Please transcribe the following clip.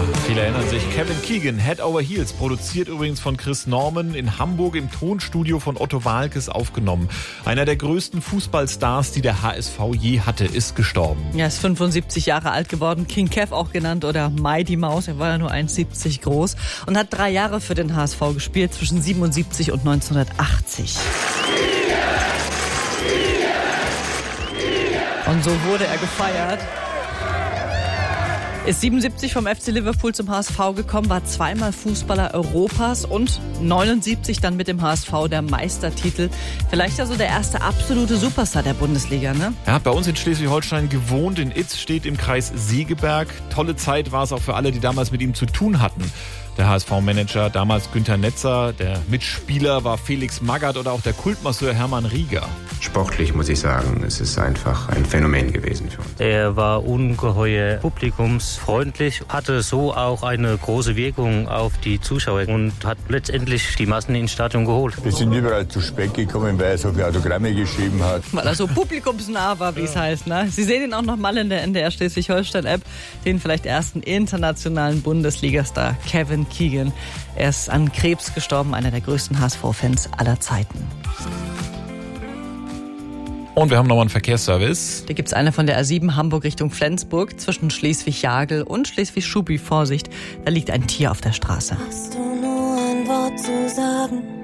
viele erinnern sich. Kevin Keegan, Head Over Heels, produziert übrigens von Chris Norman, in Hamburg im Tonstudio von Otto Waalkes aufgenommen. Einer der größten Fußballstars, die der HSV je hatte, ist gestorben. Er ist 75 Jahre alt geworden, King Kev auch genannt oder Mighty Mouse. Er war ja nur 1,70 groß und hat 3 Jahre für den HSV gespielt, zwischen 77 und 1980. Und so wurde er gefeiert. Ist 77 vom FC Liverpool zum HSV gekommen, war 2-mal Fußballer Europas und 79 dann mit dem HSV der Meistertitel. Vielleicht also der erste absolute Superstar der Bundesliga, ne? Er hat bei uns in Schleswig-Holstein gewohnt, in Itz, steht im Kreis Segeberg. Tolle Zeit war es auch für alle, die damals mit ihm zu tun hatten. Der HSV-Manager, damals Günter Netzer, der Mitspieler war Felix Magath oder auch der Kultmasseur Hermann Rieger. Sportlich muss ich sagen, es ist einfach ein Phänomen gewesen für uns. Er war ungeheuer publikumsfreundlich, hatte so auch eine große Wirkung auf die Zuschauer und hat letztendlich die Massen ins Stadion geholt. Wir sind überall zu spät gekommen, weil er so viele Autogramme geschrieben hat. Weil er so publikumsnah war, wie es heißt. Ne? Sie sehen ihn auch nochmal in der NDR Schleswig-Holstein-App, den vielleicht ersten internationalen Bundesligastar Kevin Keegan. Er ist an Krebs gestorben, einer der größten HSV-Fans aller Zeiten. Und wir haben nochmal einen Verkehrsservice. Da gibt es eine von der A7 Hamburg Richtung Flensburg zwischen Schleswig-Jagel und Schleswig-Schubi. Vorsicht, da liegt ein Tier auf der Straße. Hast du nur ein Wort zu sagen?